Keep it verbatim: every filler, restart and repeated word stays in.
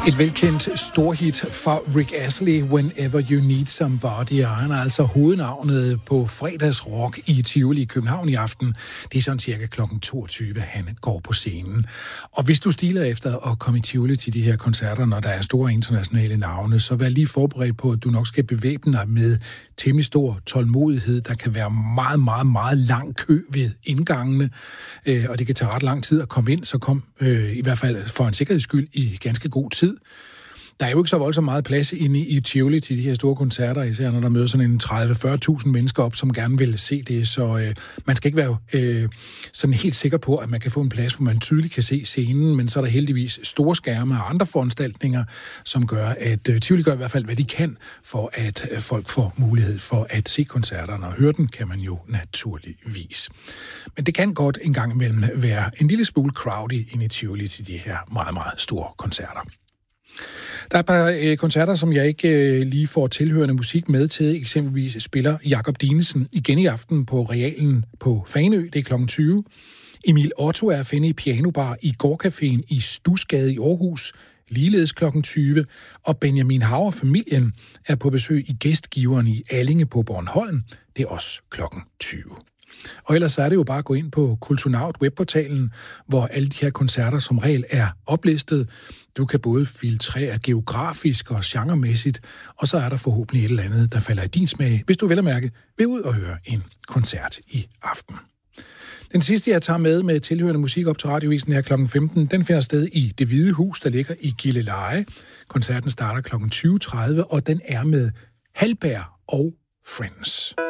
Et velkendt storhit fra Rick Astley, Whenever You Need Somebody, og han er altså hovednavnet på fredagsrock i Tivoli i København i aften. Det er sådan cirka klokken toogtyve, han går på scenen. Og hvis du stiler efter at komme i Tivoli til de her koncerter, når der er store internationale navne, så vær lige forberedt på, at du nok skal bevæbne dig med temmelig stor tålmodighed. Der kan være meget, meget, meget lang kø ved indgangene, og det kan tage ret lang tid at komme ind, så kom øh, i hvert fald for en sikkerheds skyld i ganske god tid. Der er jo ikke så voldsomt meget plads inde i Tivoli til de her store koncerter, især når der møder sådan en tredive til fyrre tusind mennesker op, som gerne vil se det, så øh, man skal ikke være øh, sådan helt sikker på, at man kan få en plads, hvor man tydeligt kan se scenen, men så er der heldigvis store skærme og andre foranstaltninger, som gør, at øh, Tivoli gør i hvert fald, hvad de kan, for at øh, folk får mulighed for at se koncerterne, og høre den kan man jo naturligvis. Men det kan godt en gang imellem være en lille smule crowdy inde i Tivoli til de her meget, meget store koncerter. Der er et par øh, koncerter, som jeg ikke øh, lige får tilhørende musik med til. Eksempelvis spiller Jakob Dinesen igen i aften på Realen på Fanø. Det er klokken tyve. Emil Otto er at finde i pianobar i Gårdcaféen i Stusgade i Aarhus, ligeledes klokken tyve. Og Benjamin Hauer familien er på besøg i gæstgiveren i Allinge på Bornholm. Det er også klokken tyve. Og ellers er det jo bare at gå ind på Kulturnaut webportalen, hvor alle de her koncerter som regel er oplistet. Du kan både filtrere geografisk og genremæssigt, og så er der forhåbentlig et eller andet, der falder i din smag, hvis du vel at mærke, vil ud og høre en koncert i aften. Den sidste, jeg tager med med tilhørende musik op til Radiovisen her klokken femten, den finder sted i Det Hvide Hus, der ligger i Gilleleje. Koncerten starter klokken tyve tredive, og den er med Hallberg og Friends.